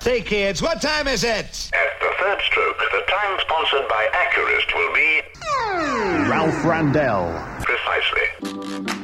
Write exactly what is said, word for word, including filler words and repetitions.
Say, kids, what time is it? At the third stroke, the time sponsored by Accurist will be... Ralph Randell. Precisely.